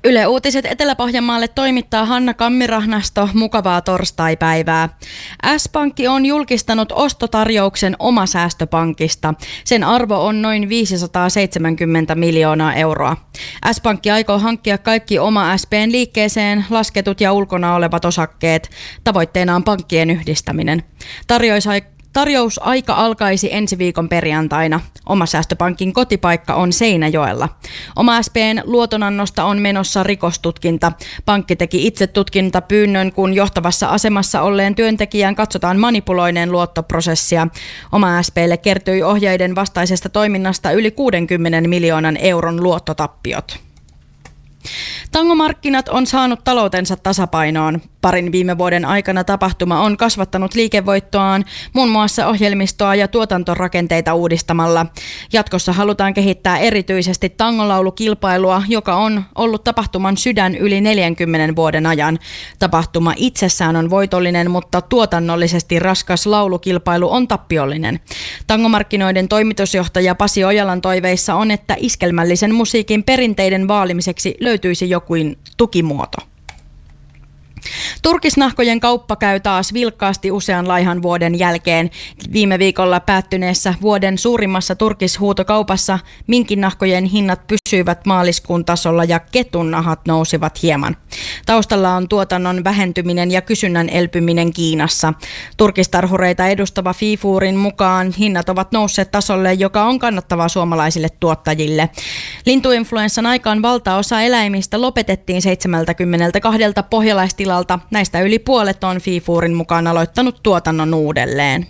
Yle Uutiset Etelä-Pohjanmaalle toimittaa Hanna Kammirahnasto. Mukavaa torstaipäivää. S-Pankki on julkistanut ostotarjouksen Omasäästöpankista. Sen arvo on noin 570 miljoonaa euroa. S-Pankki aikoo hankkia kaikki Oma SP:n liikkeeseen lasketut ja ulkona olevat osakkeet. Tavoitteena on pankkien yhdistäminen. Tarjousaika alkaisi ensi viikon perjantaina. Omasäästöpankin kotipaikka on Seinäjoella. Oma SP:n luotonannosta on menossa rikostutkinta. Pankki teki itse tutkintapyynnön, kun johtavassa asemassa olleen työntekijän katsotaan manipuloineen luottoprosessia. Oma SP:lle kertyi ohjeiden vastaisesta toiminnasta yli 60 miljoonan euron luottotappiot. Tangomarkkinat on saanut taloutensa tasapainoon. Parin viime vuoden aikana tapahtuma on kasvattanut liikevoittoaan muun muassa ohjelmistoa ja tuotantorakenteita uudistamalla. Jatkossa halutaan kehittää erityisesti tangolaulukilpailua, joka on ollut tapahtuman sydän yli 40 vuoden ajan. Tapahtuma itsessään on voitollinen, mutta tuotannollisesti raskas laulukilpailu on tappiollinen. Tangomarkkinoiden toimitusjohtaja Pasi Ojalan toiveissa on, että iskelmällisen musiikin perinteiden vaalimiseksi löytyisi jokin tukimuoto. Turkisnahkojen kauppa käy taas vilkkaasti usean laihan vuoden jälkeen. Viime viikolla päättyneessä vuoden suurimmassa turkishuutokaupassa minkinnahkojen hinnat pysyivät maaliskuun tasolla ja ketunnahat nousivat hieman. Taustalla on tuotannon vähentyminen ja kysynnän elpyminen Kiinassa. Turkistarhureita edustava FIFURin mukaan hinnat ovat nousseet tasolle, joka on kannattavaa suomalaisille tuottajille. Lintuinfluenssan aikaan valtaosa eläimistä lopetettiin 72 pohjalaistilalta. Näistä yli puolet on FIFURin mukaan aloittanut tuotannon uudelleen.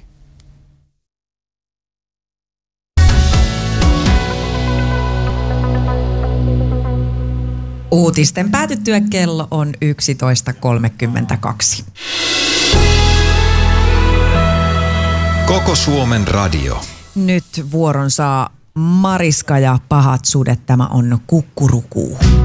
Uutisten päätyttyä kello on 11.32. Koko Suomen radio. Nyt vuoron saa Mariska ja pahat sudet. Tämä on Kukkurukuu.